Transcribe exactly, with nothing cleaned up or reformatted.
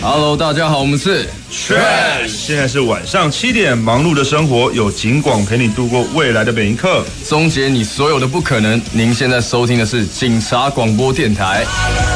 Hello， 大家好，我们是 Trash。现在是晚上七点，忙碌的生活有警广陪你度过未来的每一刻， 终结你所有的不可能。您现在收听的是警察广播电台。